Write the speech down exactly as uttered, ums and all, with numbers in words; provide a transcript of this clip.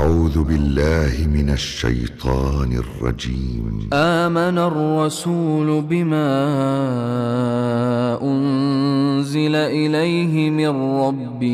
أعوذ بالله من الشيطان الرجيم. آمن الرسول بما أنزل إليه من ربه